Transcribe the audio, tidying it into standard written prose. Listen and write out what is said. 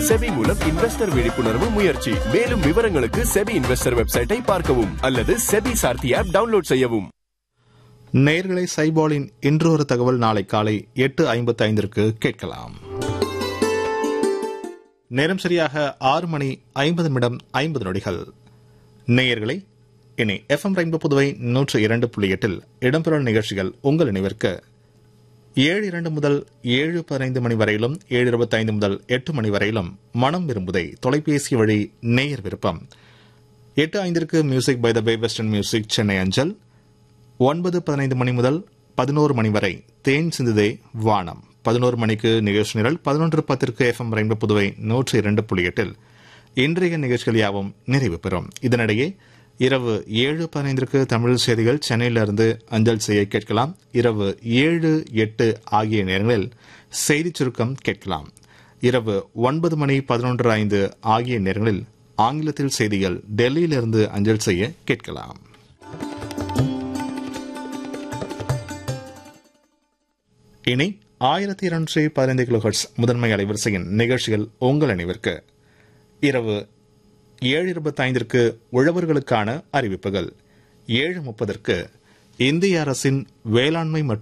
SEBI மூலம் investor விழிப்புணர்வு முயற்சி. மேலும் விவரங்களுக்கு செபி இன்வெஸ்டர் வெப்சைட்டை பார்க்கவும் அல்லது செபி சார்த்தி ஆப் டவுன்லோட் செய்யவும். நேயர்களை சைபாலின் இன்று ஒரு தகவல் நாளை காலை 8:55 கேட்கலாம். நேரம் சரியாக 6:50 நேயர்களை இனி FM ரெயின்போ புதுவை 102.8 இடம்பெறும் நிகழ்ச்சிகள் உங்கள் நினைவிற்கு 7:02 முதல் 7:15 மணி வரையிலும் 7:25 முதல் 8 மணி வரையிலும் மனம் விரும்புதை தொலைபேசி வழி நேயர் விருப்பம். 8:05 music by the pay western music Chennai அஞ்சல். 9:15 மணி முதல் 11 மணி வரை தேன் சிந்துதே வானம். 11 மணிக்கு நிகழ்ச்சி நிரல். 11:10 FM ரெயின்போ புதுவை 102.8 இன்றைய நிகழ்ச்சிகள் யாவும் நிறைவு பெறும். இதனிடையே இரவு 7:15 தமிழ் செய்திகள் சென்னையிலிருந்து அஞ்சல் செய்ய கேட்கலாம். இரவு 7-8 ஆகிய நேரங்களில் செய்திச் சுருக்கம் கேட்கலாம். இரவு 9 மணி 11:05 ஆகிய நேரங்களில் ஆங்கிலத்தில் செய்திகள் டெல்லியிலிருந்து அஞ்சல் செய்ய கேட்கலாம். இனி 1215 கிலோஹெர்ட்ஸ் முதன்மை அலைவரிசையின் நிகழ்ச்சிகள் உங்கள் அனைவருக்கு. இரவு 7:25 உழவர்களுக்கான அறிவிப்புகள். 7:30 இந்திய அரசின் வேளாண்மை மற்றும்